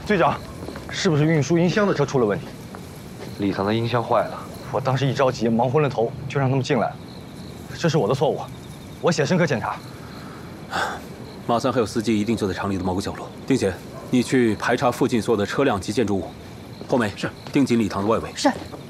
队长，是不是运输音箱的车出了问题？ 礼堂的音箱坏了， 我当时一着急，忙昏了头，就让他们进来了。这是我的错误，我写深刻检查。 马三还有司机一定就在厂里的某个角落。丁姐，你去排查附近所有的车辆及建筑物。后梅是盯紧礼堂的外围。 是。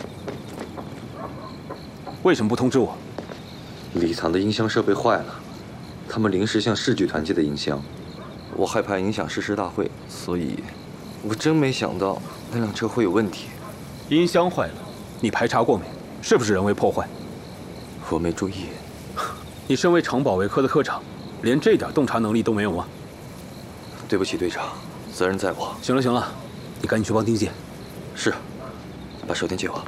为什么不通知我？ 礼堂的音箱设备坏了，他们临时向市局团借的音箱，我害怕影响誓师大会，所以，我真没想到那辆车会有问题。 音箱坏了，你排查过没？是不是人为破坏？ 我没注意。 你身为城保卫科的科长，连这点洞察能力都没有吗？ 对不起，队长，责任在我。 行了行了，你赶紧去帮丁姐。 是，把手电借我。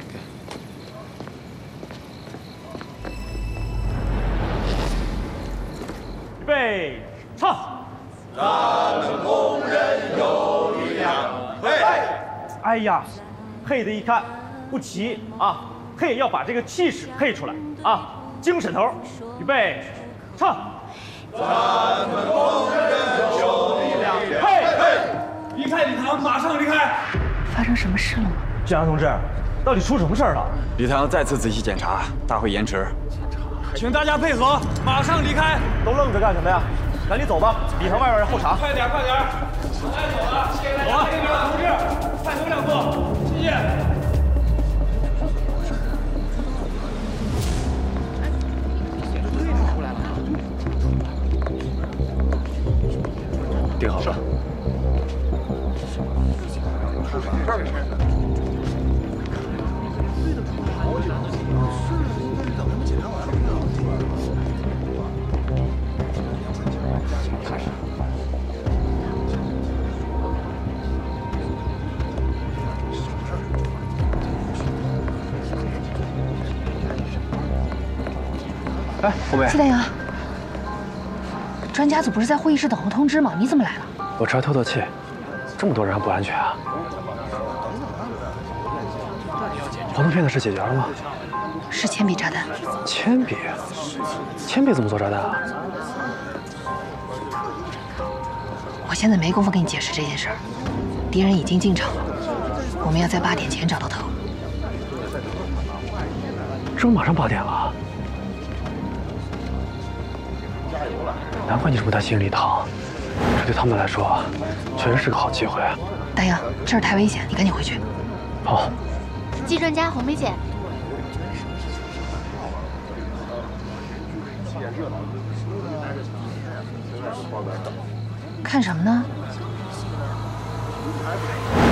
预备，唱。 咱们工人有力量。嘿。 哎呀，配的一看不齐啊，配要把这个气势配出来啊，精神头。预备，唱。 咱们工人有力量。 嘿， 离开礼堂，马上离开。 发生什么事了吗？ 建阳同志，到底出什么事儿了？ 礼堂再次仔细检查，大会延迟。 请大家配合，马上离开。 都愣着干什么呀？赶紧走吧，礼堂外边候查。 快点，快点！该走了，谢谢大家。这边同志，快走两步，谢谢。 定好了。 哎，红梅， 季大阳，专家组不是在会议室等候通知吗？你怎么来了？ 我出来透透气，这么多人还不安全啊？黄图片的事解决了吗？ 是铅笔炸弹。 铅笔？铅笔怎么做炸弹啊？ 我现在没工夫跟你解释这件事儿，敌人已经进场了，我们要在8点前找到特务。 这不马上8点了？难怪你这么担心礼堂，这对他们来说确实是个好机会。 大阳，这儿太危险，你赶紧回去。 好。 季专家，红梅姐。 看什么呢？